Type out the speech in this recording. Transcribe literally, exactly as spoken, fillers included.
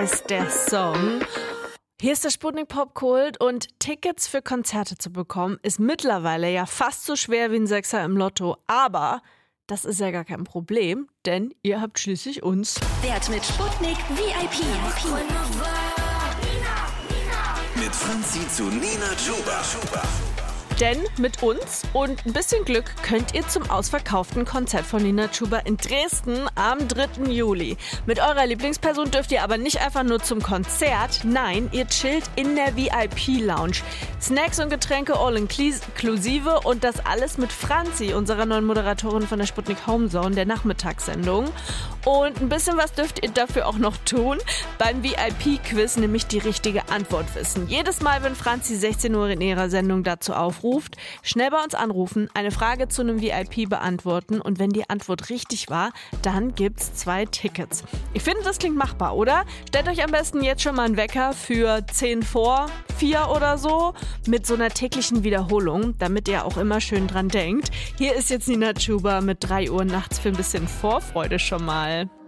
heißt der Song. Hier ist der Sputnik Popkult und Tickets für Konzerte zu bekommen ist mittlerweile ja fast so schwer wie ein Sechser im Lotto. Aber das ist ja gar kein Problem, denn ihr habt schließlich uns. Wert mit Sputnik V I P. Mit Franzi zu Nina Chuba. Denn mit uns und ein bisschen Glück könnt ihr zum ausverkauften Konzert von Nina Chuba in Dresden am dritten Juli. Mit eurer Lieblingsperson dürft ihr aber nicht einfach nur zum Konzert. Nein, ihr chillt in der V I P-Lounge. Snacks und Getränke all inklusive und das alles mit Franzi, unserer neuen Moderatorin von der Sputnik Homezone, der Nachmittagssendung. Und ein bisschen was dürft ihr dafür auch noch tun. Beim V I P-Quiz nämlich die richtige Antwort wissen. Jedes Mal, wenn Franzi sechzehn Uhr in ihrer Sendung dazu aufruft, schnell bei uns anrufen, eine Frage zu einem V I P beantworten und wenn die Antwort richtig war, dann gibt's zwei Tickets. Ich finde, das klingt machbar, oder? Stellt euch am besten jetzt schon mal einen Wecker für zehn vor vier oder so mit so einer täglichen Wiederholung, damit ihr auch immer schön dran denkt. Hier ist jetzt Nina Chuba mit drei Uhr nachts für ein bisschen Vorfreude schon mal.